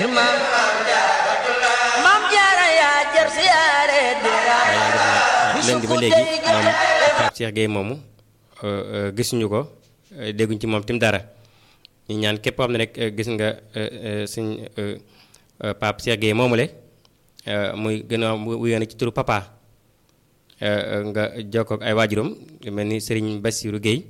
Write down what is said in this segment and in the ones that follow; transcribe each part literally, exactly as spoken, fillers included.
Mam Jaara yaa jar siyaare dira leen di ba léegi moom Pape Cheikh Gueye moomu gisuñu ko dégguñ ci moom tim dara ñu ñaan képp koo xam ne rek gis nga suñ Pape Cheikh Gueye moomule muy gën a wuyoo na ci turu papa nga jokkoo ak ay waajuram mel ni Serigne Bassirou Gueye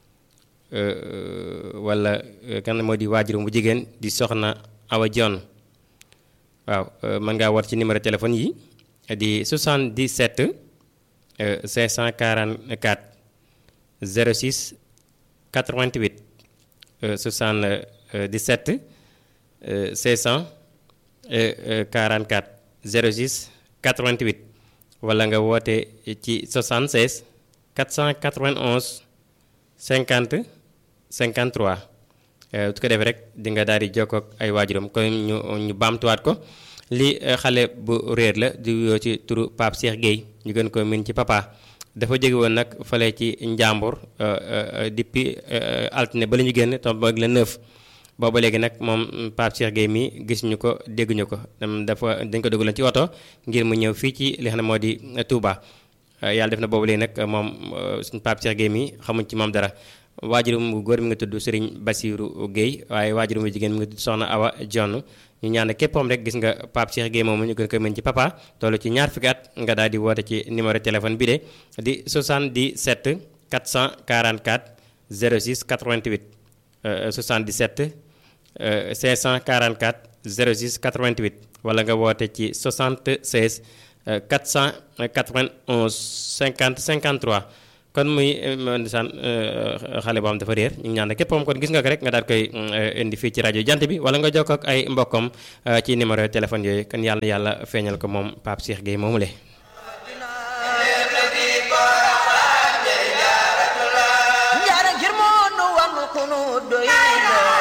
wala kan moo di waajuram bu jigéen di soxna Awa Dione waaw mën ngaa war ci numéro téléphone yi di soixante-dix-sept cinq cent quarante-quatre zéro six quatre-vingt-huit soixante-dix-sept cinq cent quarante-quatre zéro six quatre-vingt-huit wala nga woote ci soixante-seize quatre cent quatre-vingt-onze cinquante cinquante-trois su ko defee rek di nga daal di jokkoo ak ay waajuram kon ñu ñu baamtuwaat ko li xale bu réer la di wuyoo ci turu Pape Cheikh Gueye ñu gën ko min ci papa dafa jóge woon nag fale ci Njàmbur depuis altine ba la ñu génn tomb ak le neuf booba léegi nag moom Pape Cheikh Gueye mi gis ñu ko dégguñu ko dafa dañ ko dugaloon ci oto ngir mu ñëw fii ci li xam ne moo di Touba yàlla def na boobu léegi nag moom suñu Pape Cheikh Gueye mi xamuñ ci moom dara waajurum bu góor mi nga tudd Serigne Bassirou Gueye waaye waajurum bu jigéen mi nga tudd Soxna Awa Dione ñu ñaan képpam rek gis nga Pape Cheikh Gueye moomu ñu gën ko mën ci papa toll ci ñaar fukki at nga daal di woote ci numéro téléphone bi de di soixante-dix-sept quatre cent quarante-quatre zéro six quatre-vingt-huit soixante-dix-sept cinq cent quarante-quatre zéro six quatre-vingt-huit wala nga woote ci soixante-seize quatre cent quatre-vingt-onze cinquante cinquante-trois kon muy ndeysaan xale boo xam dafa réer ñu ngi ñaan képp moom kon gis nga ko rek nga daal koy indi fii ci rajo jant bi wala nga jokkoo ak ay mbokkam ci numéro téléphone yooyu kon yàlla yàlla feeñal ko moom Pape Cheikh Gueye moomu le njaara ngir moo nu wanu kunu doy